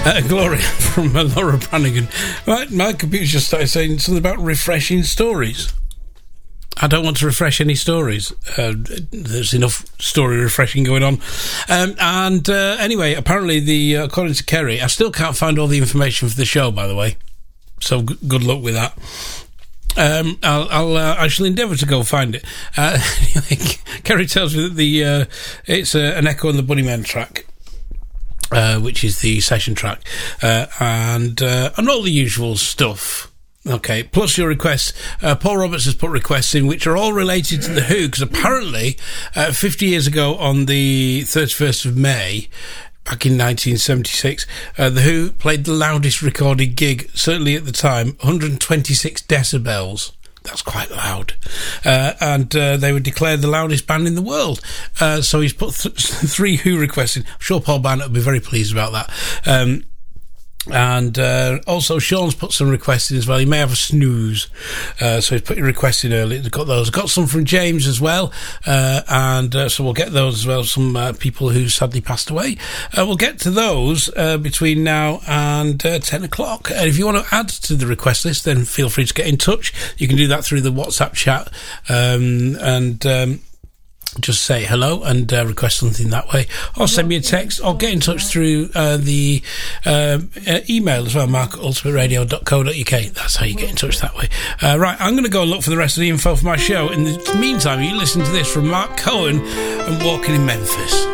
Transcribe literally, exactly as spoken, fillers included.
Uh, Gloria from uh, Laura Brannigan. My, my computer just started saying something about refreshing stories. I don't want to refresh any stories. Uh, there's enough story refreshing going on. Um, and uh, anyway, apparently, the uh, according to Kerry, I still can't find all the information for the show, by the way. So g- good luck with that. Um, I'll, I'll uh, I shall endeavour to go find it. Uh, Kerry tells me that the uh, it's uh, an Echo and the Bunnymen track. Uh, which is the session track, uh, and uh, and all the usual stuff. Okay, plus your requests. Uh, Paul Roberts has put requests in, which are all related to The Who, because apparently, uh, fifty years ago on the thirty-first of May, back in nineteen seventy-six, uh, The Who played the loudest recorded gig, certainly at the time, one hundred twenty-six decibels. That's quite loud. Uh, and uh, they were declared the loudest band in the world. Uh, so he's put th- three Who requests in. I'm sure Paul Barnett will be very pleased about that. Um, and uh, also Sean's put some requests in as well. He may have a snooze. Uh, so he's put your requests in early. Got those. Got some from James as well. Uh, and uh, so we'll get those as well. Some uh, people who sadly passed away. Uh, we'll get to those uh, between now and uh, ten o'clock. And if you want to add to the request list, then feel free to get in touch. You can do that through the WhatsApp chat. Um, and... Um, just say hello and uh, request something that way, or send me a text, or get in touch through uh, the uh, uh, email as well, mark at ultimate radio dot co dot uk. That's how you get in touch that way. Uh, right, I'm going to go and look for the rest of the info for my show. In the meantime, you listen to this from Mark Cohen and Walking in Memphis.